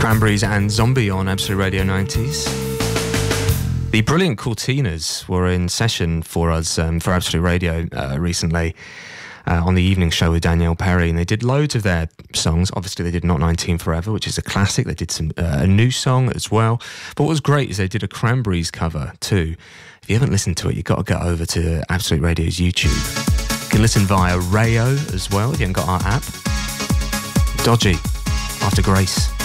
Cranberries and Zombie on Absolute Radio 90s. The brilliant Cortinas were in session for us for Absolute Radio recently on the evening show with Danielle Perry, and they did loads of their songs. Obviously they did Not 19 Forever, which is a classic. They did some a new song as well, but what was great is they did a Cranberries cover too. If you haven't listened to it, you've got to get over to Absolute Radio's YouTube. You can listen via Rayo as well if you haven't got our app. Dodgy, After Grace.